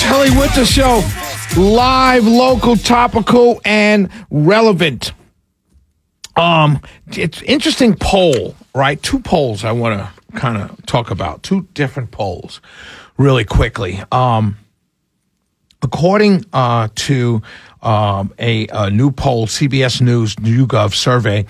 Shelley Winter Show, live, local, topical, and relevant. It's interesting poll, right? Two polls I want to kind of talk about. Two different polls really quickly. According to a new poll, CBS News YouGov survey,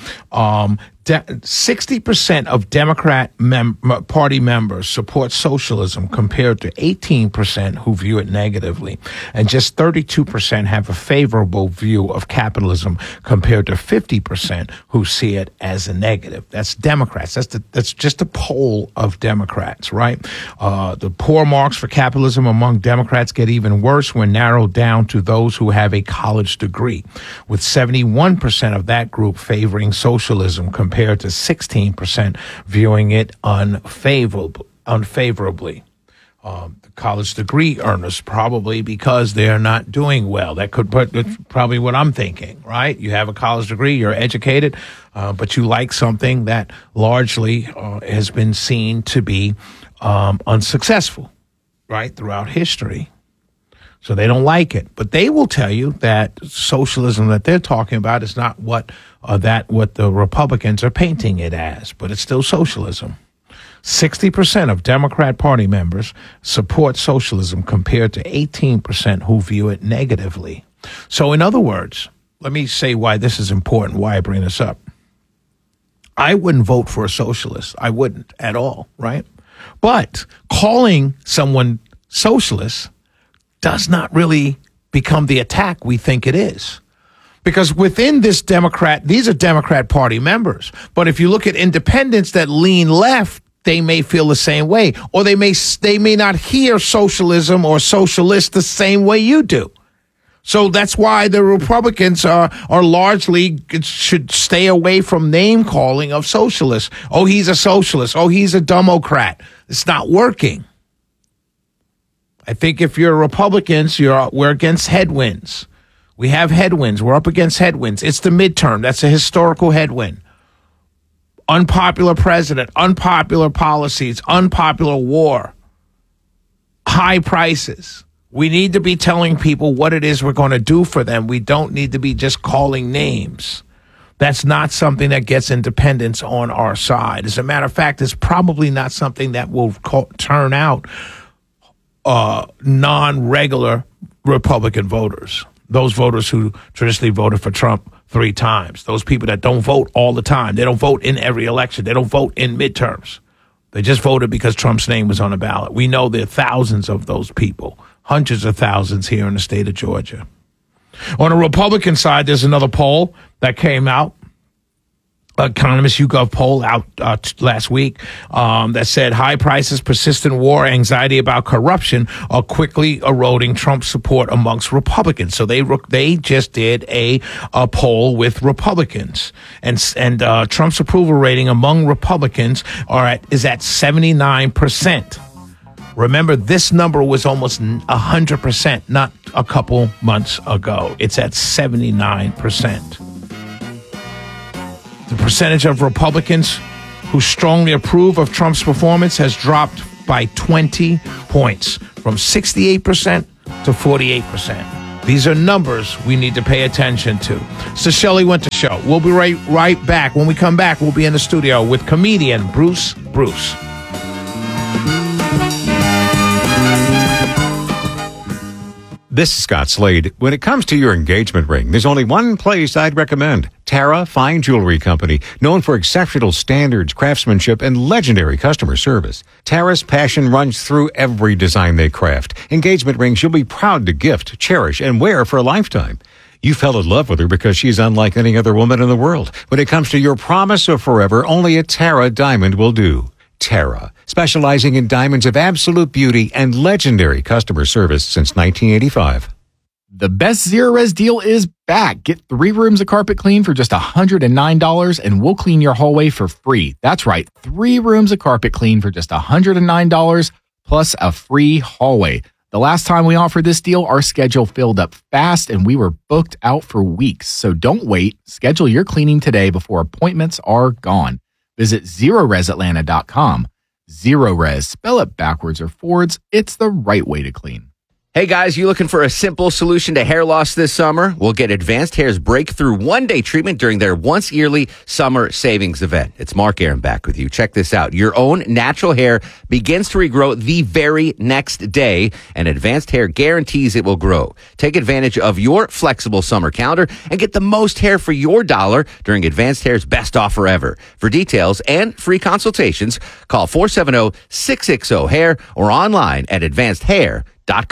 60% of Democrat Party members support socialism compared to 18% who view it negatively. And just 32% have a favorable view of capitalism compared to 50% who see it as a negative. That's Democrats. That's just a poll of Democrats, right? The poor marks for capitalism among Democrats get even worse when narrowed down to those who have a college degree, with 71% of that group favoring socialism compared to 16% viewing it unfavorably. The college degree earners, probably because they're not doing well. That's probably what I'm thinking, right? You have a college degree, you're educated, but you like something that largely has been seen to be unsuccesssul, right, throughout history. So they don't like it, but they will tell you that socialism that they're talking about is not what the Republicans are painting it as, but it's still socialism. 60% of Democrat Party members support socialism compared to 18% who view it negatively. So in other words, let me say why this is important, why I bring this up. I wouldn't vote for a socialist. I wouldn't at all, right? But calling someone socialist does not really become the attack we think it is. Because within this these are Democrat Party members. But if you look at independents that lean left, they may feel the same way. Or they may not hear socialism or socialist the same way you do. So that's why the Republicans are largely should stay away from name calling of socialists. Oh, he's a socialist. Oh, he's a Democrat. It's not working. I think if you're Republicans, we're against headwinds. We have headwinds. We're up against headwinds. It's the midterm. That's a historical headwind. Unpopular president, unpopular policies, unpopular war, high prices. We need to be telling people what it is we're going to do for them. We don't need to be just calling names. That's not something that gets independents on our side. As a matter of fact, it's probably not something that will turn out non-regular Republican voters, those voters who traditionally voted for Trump 3 times, those people that don't vote all the time. They don't vote in every election. They don't vote in midterms. They just voted because Trump's name was on the ballot. We know there are thousands of those people, hundreds of thousands here in the state of Georgia. On the Republican side, there's another poll that came out. Economist YouGov poll out last week that said high prices, persistent war, anxiety about corruption are quickly eroding Trump's support amongst Republicans. So they just did a poll with Republicans, and Trump's approval rating among Republicans is at 79%. Remember, this number was almost 100% not a couple months ago. It's at 79%. The percentage of Republicans who strongly approve of Trump's performance has dropped by 20 points, from 68% to 48%. These are numbers we need to pay attention to. It's the Shelley Winter Show. We'll be right back. When we come back, we'll be in the studio with comedian Bruce Bruce. This is Scott Slade. When it comes to your engagement ring, there's only one place I'd recommend. Tara Fine Jewelry Company, known for exceptional standards, craftsmanship, and legendary customer service. Tara's passion runs through every design they craft. Engagement rings you'll be proud to gift, cherish, and wear for a lifetime. You fell in love with her because she's unlike any other woman in the world. When it comes to your promise of forever, only a Tara diamond will do. Tara, specializing in diamonds of absolute beauty and legendary customer service since 1985. The best Zerorez deal is back. Get 3 rooms of carpet clean for just $109 and we'll clean your hallway for free. That's right, 3 rooms of carpet clean for just $109 plus a free hallway. The last time we offered this deal, our schedule filled up fast and we were booked out for weeks. So don't wait. Schedule your cleaning today before appointments are gone. Visit ZerorezAtlanta.com. Zerorez, spell it backwards or forwards. It's the right way to clean. Hey guys, you looking for a simple solution to hair loss this summer? We'll get Advanced Hair's breakthrough one-day treatment during their once-yearly summer savings event. It's Mark Aaron back with you. Check this out. Your own natural hair begins to regrow the very next day, and Advanced Hair guarantees it will grow. Take advantage of your flexible summer calendar and get the most hair for your dollar during Advanced Hair's best offer ever. For details and free consultations, call 470-660-HAIR or online at advancedhair.com.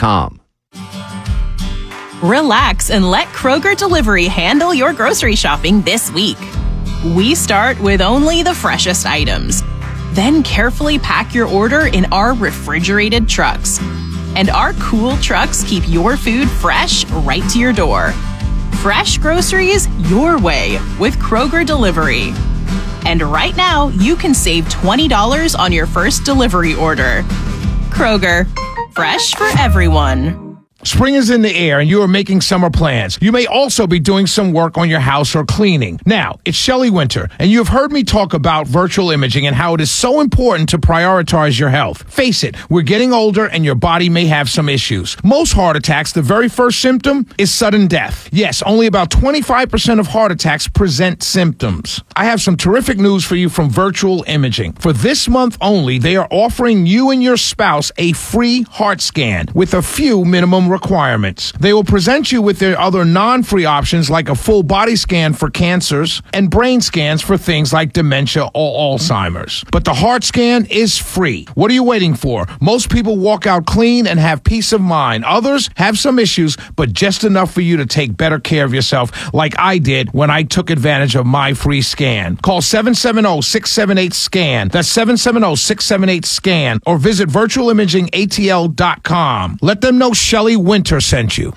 Relax and let Kroger Delivery handle your grocery shopping this week. We start with only the freshest items, then carefully pack your order in our refrigerated trucks. And our cool trucks keep your food fresh right to your door. Fresh groceries your way with Kroger Delivery. And right now, you can save $20 on your first delivery order. Kroger, fresh for everyone. Spring is in the air and you are making summer plans. You may also be doing some work on your house or cleaning. Now, it's Shelley Winter, and you have heard me talk about virtual imaging and how it is so important to prioritize your health. Face it, we're getting older and your body may have some issues. Most heart attacks, the very first symptom is sudden death. Yes, only about 25% of heart attacks present symptoms. I have some terrific news for you from Virtual Imaging. For this month only, they are offering you and your spouse a free heart scan with a few minimum requirements. They will present you with their other non-free options like a full body scan for cancers and brain scans for things like dementia or Alzheimer's. But the heart scan is free. What are you waiting for? Most people walk out clean and have peace of mind. Others have some issues, but just enough for you to take better care of yourself like I did when I took advantage of my free scan. Call 770-678-SCAN. That's 770-678-SCAN or visit virtualimagingatl.com. Let them know Shelley Winter sent you.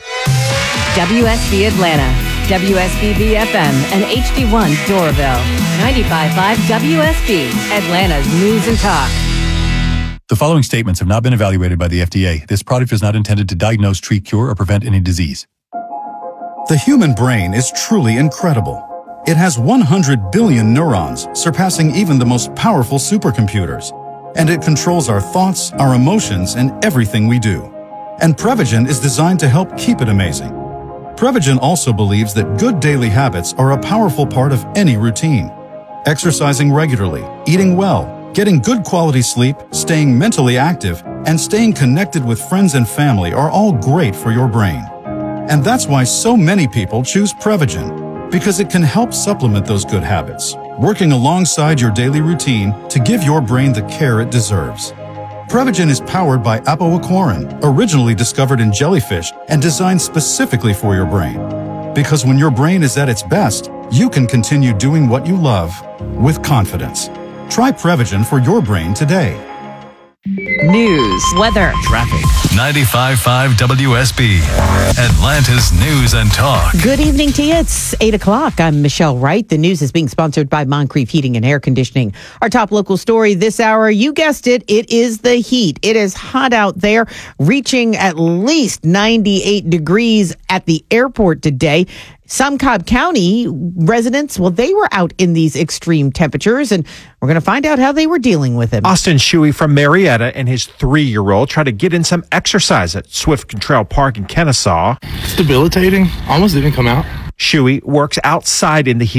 WSB Atlanta, WSBB FM, and HD1 Doraville. 95.5 WSB, Atlanta's News and Talk. The following statements have not been evaluated by the FDA. This product is not intended to diagnose, treat, cure, or prevent any disease. The human brain is truly incredible. It has 100 billion neurons, surpassing even the most powerful supercomputers. And it controls our thoughts, our emotions, and everything we do. And Prevagen is designed to help keep it amazing. Prevagen also believes that good daily habits are a powerful part of any routine. Exercising regularly, eating well, getting good quality sleep, staying mentally active, and staying connected with friends and family are all great for your brain. And that's why so many people choose Prevagen, because it can help supplement those good habits, working alongside your daily routine to give your brain the care it deserves. Prevagen is powered by apoaquarin, originally discovered in jellyfish and designed specifically for your brain. Because when your brain is at its best, you can continue doing what you love with confidence. Try Prevagen for your brain today. News, weather, Traffic. 95.5 WSB, Atlanta's News and Talk. Good evening to you. It's 8 o'clock. I'm Michelle Wright. The news is being sponsored by Moncrief Heating and Air Conditioning. Our top local story this hour, you guessed it, it is the heat. It is hot out there, reaching at least 98 degrees at the airport today. Some Cobb County residents, well, they were out in these extreme temperatures, and we're going to find out how they were dealing with it. Austin Shuey from Marietta and his 3-year-old tried to get in some exercise at Swift Control Park in Kennesaw. It's debilitating. Almost didn't come out. Shuey works outside in the heat